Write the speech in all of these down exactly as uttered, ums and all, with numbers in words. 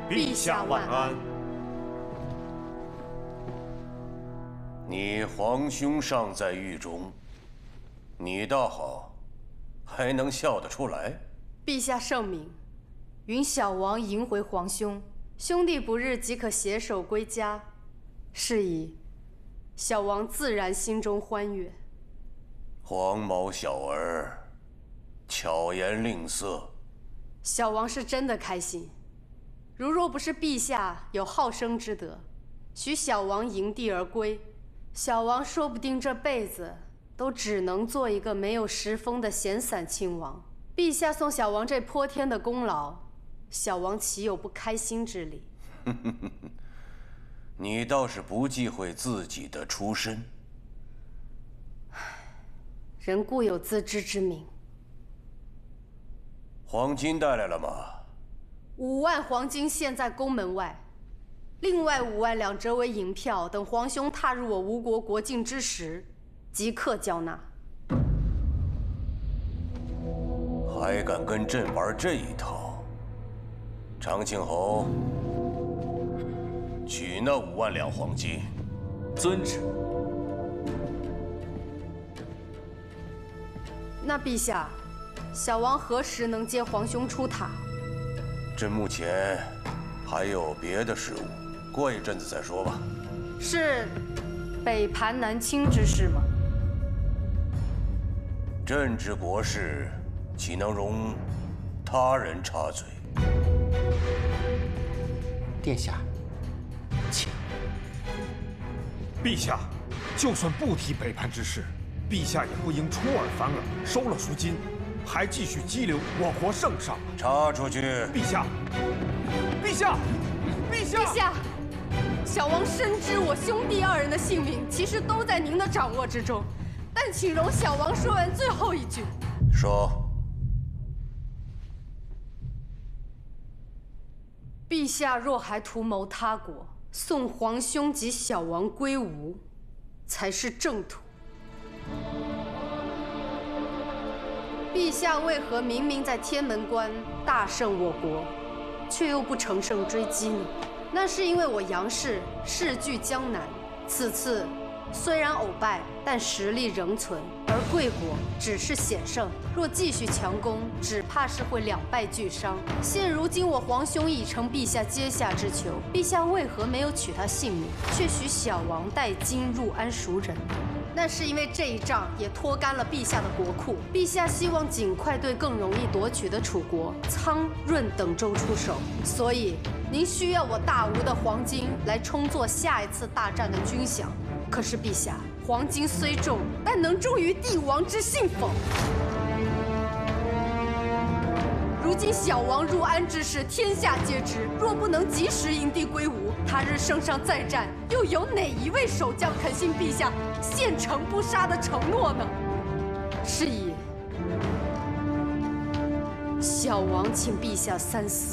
陛下万安。 你皇兄尚在狱中，你倒好，还能笑得出来。 陛下圣明，允小王迎回皇兄，兄弟不日即可携手归家。是以，小王自然心中欢悦。 黄毛小儿，巧言令色。 小王是真的开心。如若不是陛下有好生之德，许小王迎帝而归，小王说不定这辈子都只能做一个没有时风的闲散亲王。陛下送小王这泼天的功劳，小王岂有不开心之理？ 你倒是不忌讳自己的出身。 人固有自知之明。 黄金带来了吗？ 五万黄金现在宫门外，另外五万两折为银票，等皇兄踏入我吴国国境之时，即刻交纳。 还敢跟朕玩这一套？长庆侯，取那五万两黄金。 遵旨。 那陛下，小王何时能接皇兄出塔？ 朕目前还有别的事务，过一阵子再说吧。 是北盘南侵之事吗？ 朕之国事，岂能容他人插嘴？ 殿下，请。 陛下，就算不提北盘之事，陛下也不应出尔反尔，收了赎金，还继续激留我国圣上。 插出去！ 陛下，陛下，陛下， 陛下，小王深知我兄弟二人的性命其实都在您的掌握之中，但请容小王说完最后一句。 说。 陛下若还图谋他国，送皇兄及小王归吴，才是正途。陛下为何明明在天门关大胜我国，却又不乘胜追击呢？那是因为我杨氏势据江南，此次虽然偶败，但实力仍存，而贵国只是险胜，若继续强攻，只怕是会两败俱伤。现如今我皇兄已成陛下阶下之囚，陛下为何没有取他性命，却许小王带金入安赎人？那是因为这一仗也拖干了陛下的国库，陛下希望尽快对更容易夺取的楚国、苍、润等州出手，所以您需要我大吴的黄金来充作下一次大战的军饷。可是陛下，黄金虽重，但能重于帝王之信否？如今小王入安之事，天下皆知。若不能及时迎帝归吴，他日圣上再战，又有哪一位守将肯信陛下献城不杀的承诺呢？是以，小王请陛下三思。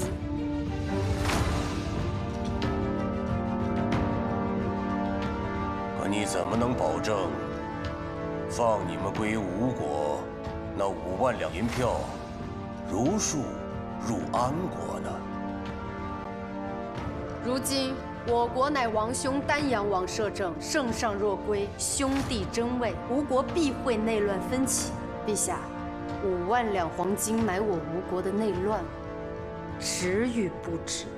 可你怎么能保证放你们归吴国那五万两银票如数入安国呢？ 如今我国乃王兄丹阳王摄政，圣上若归，兄弟争位，吴国必会内乱分起。陛下，五万两黄金买我吴国的内乱，值与不值？